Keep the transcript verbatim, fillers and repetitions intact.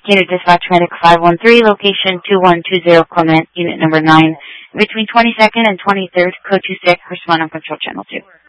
Unit Dispatch Medic five one three, location two one two zero Clement, Unit number nine, between twenty-second and twenty-third, code two six, respond on Control Channel two.